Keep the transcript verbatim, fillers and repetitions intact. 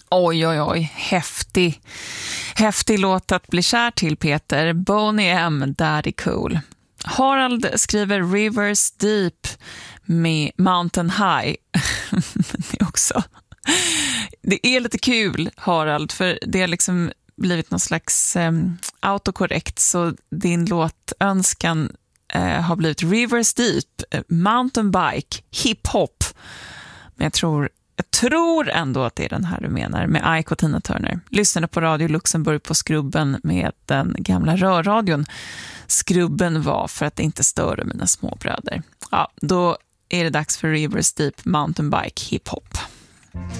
Oj, oj, oj. Häftig. Häftig låt att bli kär till, Peter. Boney M, Daddy Cool. Harald skriver Rivers Deep med Mountain High. Det är också... Det är lite kul, Harald, för det har liksom blivit någon slags um, autokorrekt, så din låtönskan uh, har blivit Rivers Deep, uh, Mountain Bike, Hip-Hop. Men jag tror, jag tror ändå att det är den här du menar, med Ike och Tina Turner. Lyssnade på Radio Luxemburg på Skrubben med den gamla rörradion. Skrubben var för att det inte störde mina småbröder. Ja, då är det dags för Rivers Deep, Mountain Bike, Hip-Hop.